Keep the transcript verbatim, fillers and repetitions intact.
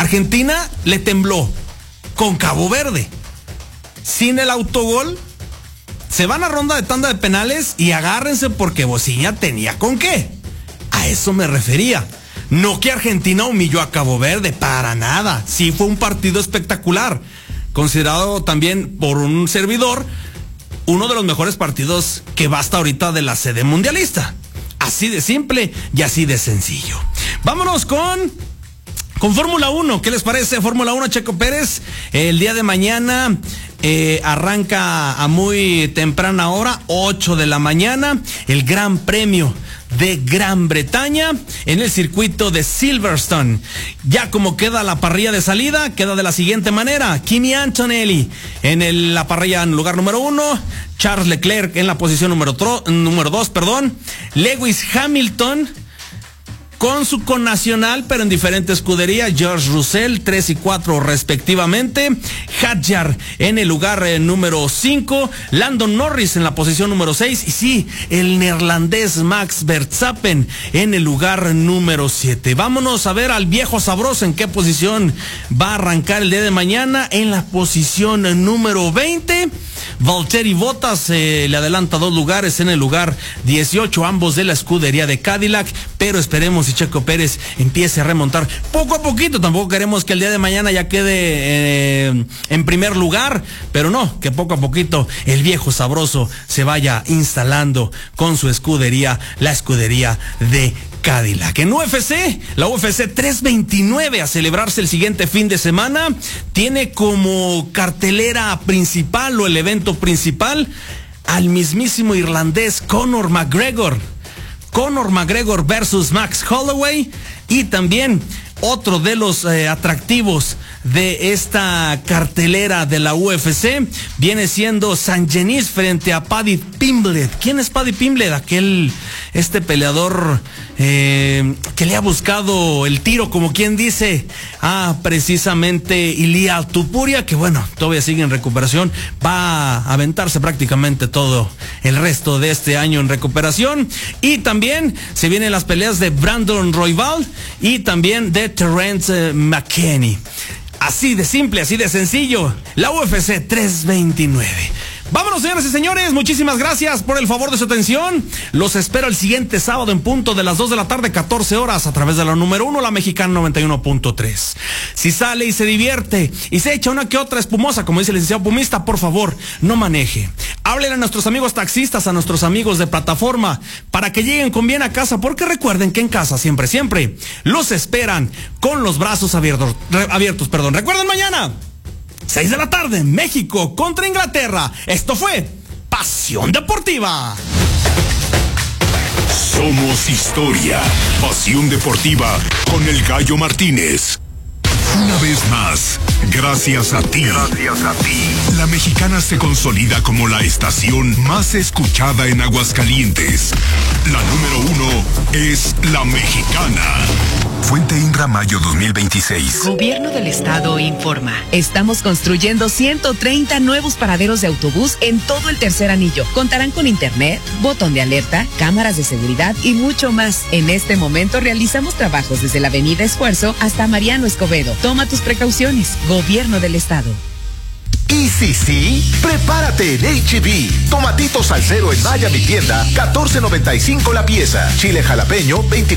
Argentina le tembló con Cabo Verde. Sin el autogol, se van a ronda de tanda de penales y agárrense porque Bociña tenía con qué. A eso me refería. No que Argentina humilló a Cabo Verde, para nada. Sí fue un partido espectacular, considerado también por un servidor uno de los mejores partidos que va hasta ahorita de la sede mundialista. Así de simple y así de sencillo. Vámonos con... Con Fórmula uno, ¿qué les parece? Fórmula uno, Checo Pérez, el día de mañana eh, arranca a muy temprana hora, ocho de la mañana, el Gran Premio de Gran Bretaña en el circuito de Silverstone. Ya como queda la parrilla de salida, queda de la siguiente manera: Kimi Antonelli en el, la parrilla en lugar número uno, Charles Leclerc en la posición número, tro, número dos, perdón, Lewis Hamilton con su connacional, pero en diferente escudería, George Russell, tres y cuatro respectivamente, Hadjar en el lugar eh, número cinco, Lando Norris en la posición número seis, y sí, el neerlandés Max Verstappen en el lugar número siete. Vámonos a ver al viejo sabroso en qué posición va a arrancar el día de mañana. En la posición número veinte, Valtteri Bottas eh, le adelanta dos lugares en el lugar dieciocho, ambos de la escudería de Cadillac, pero esperemos y Checo Pérez empiece a remontar poco a poquito. Tampoco queremos que el día de mañana ya quede eh, en primer lugar, pero no, que poco a poquito el viejo sabroso se vaya instalando con su escudería, la escudería de Cadillac. En U F C, la U F C trescientos veintinueve a celebrarse el siguiente fin de semana, tiene como cartelera principal o el evento principal al mismísimo irlandés Conor McGregor. Conor McGregor versus Max Holloway, y también otro de los eh, atractivos de esta cartelera de la U F C viene siendo Saint-Denis frente a Paddy Pimblett. ¿Quién es Paddy Pimblett? Aquel, este peleador eh, que le ha buscado el tiro, como quien dice, a precisamente Ilia Topuria, que bueno, todavía sigue en recuperación, va a aventarse prácticamente todo el resto de este año en recuperación. Y también se vienen las peleas de Brandon Royval y también de Terrence McKinney. Así de simple, así de sencillo, la U F C trescientos veintinueve. Vámonos, señoras y señores, muchísimas gracias por el favor de su atención. Los espero el siguiente sábado en punto de las dos de la tarde, catorce horas, a través de la número uno, la Mexicana noventa y uno punto tres. Si sale y se divierte y se echa una que otra espumosa, como dice el licenciado Pumista, por favor, no maneje. Hablen a nuestros amigos taxistas, a nuestros amigos de plataforma, para que lleguen con bien a casa, porque recuerden que en casa siempre, siempre los esperan con los brazos abiertos, re, abiertos, perdón. Recuerden mañana, seis de la tarde, México contra Inglaterra. Esto fue Pasión Deportiva. Somos historia. Pasión Deportiva con el Gallo Martínez. Una vez más, gracias a ti. Gracias a ti. La Mexicana se consolida como la estación más escuchada en Aguascalientes. La número uno es La Mexicana. Fuente Inra, mayo dos mil veintiséis. Gobierno del Estado informa. Estamos construyendo ciento treinta nuevos paraderos de autobús en todo el tercer anillo. Contarán con internet, botón de alerta, cámaras de seguridad y mucho más. En este momento realizamos trabajos desde la Avenida Esfuerzo hasta Mariano Escobedo. Toma tus precauciones. Gobierno del Estado. Y si sí, prepárate en H E B. Tomatitos al cero en Maya Mi Tienda, catorce noventa y cinco la pieza. Chile jalapeño, veinticuatro